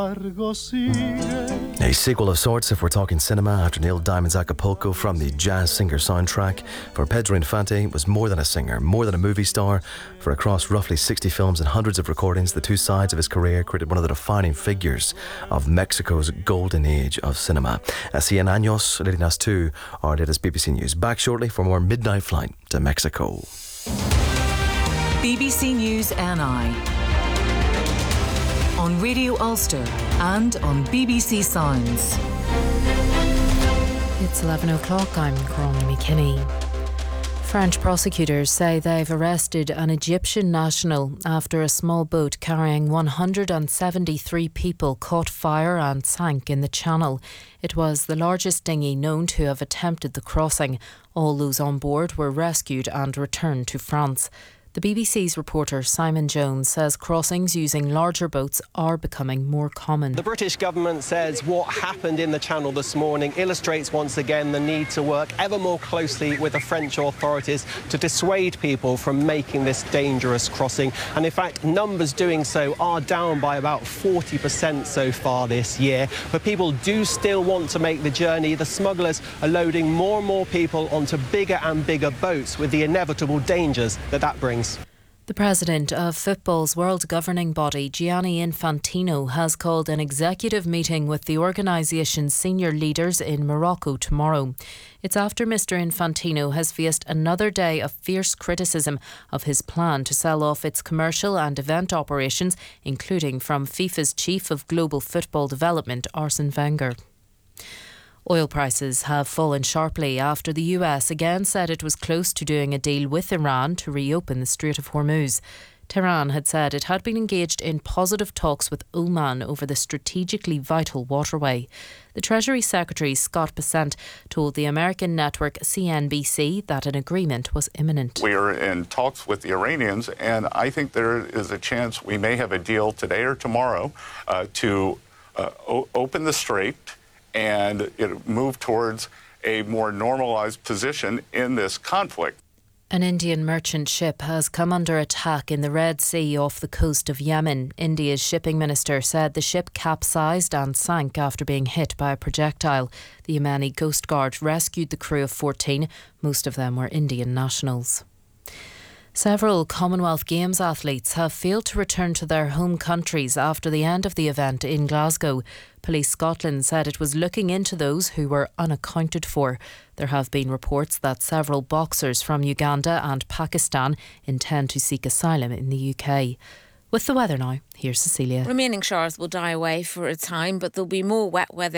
A sequel of sorts if we're talking cinema after Neil Diamond's Acapulco from the Jazz Singer soundtrack. For Pedro Infante was more than a singer, more than a movie star. For across roughly 60 films and hundreds of recordings, the two sides of his career created one of the defining figures of Mexico's golden age of cinema. 100 años leading us to our latest BBC News. Back shortly for more Midnight Flight to Mexico. BBC News NI on Radio Ulster and on BBC Sounds. It's 11 o'clock. I'm Cronnie McKinney. French prosecutors say they've arrested an Egyptian national after a small boat carrying 173 people caught fire and sank in the Channel. It was the largest dinghy known to have attempted the crossing. All those on board were rescued and returned to France. The BBC's reporter Simon Jones says crossings using larger boats are becoming more common. The British government says what happened in the Channel this morning illustrates once again the need to work ever more closely with the French authorities to dissuade people from making this dangerous crossing. And in fact, numbers doing so are down by about 40% so far this year. But people do still want to make the journey. The smugglers are loading more and more people onto bigger and bigger boats with the inevitable dangers that brings. The president of football's world governing body, Gianni Infantino, has called an executive meeting with the organisation's senior leaders in Morocco tomorrow. It's after Mr Infantino has faced another day of fierce criticism of his plan to sell off its commercial and event operations, including from FIFA's chief of global football development, Arsene Wenger. Oil prices have fallen sharply after the US again said it was close to doing a deal with Iran to reopen the Strait of Hormuz. Tehran had said it had been engaged in positive talks with Oman over the strategically vital waterway. The Treasury Secretary, Scott Bessent, told the American network CNBC that an agreement was imminent. We are in talks with the Iranians, and I think there is a chance we may have a deal today or tomorrow to open the strait and move towards a more normalized position in this conflict. An Indian merchant ship has come under attack in the Red Sea off the coast of Yemen. India's shipping minister said the ship capsized and sank after being hit by a projectile. The Yemeni Coast Guard rescued the crew of 14. Most of them were Indian nationals. Several Commonwealth Games athletes have failed to return to their home countries after the end of the event in Glasgow. Police Scotland said it was looking into those who were unaccounted for. There have been reports that several boxers from Uganda and Pakistan intend to seek asylum in the UK. With the weather now, here's Cecilia. Remaining showers will die away for a time, but there'll be more wet weather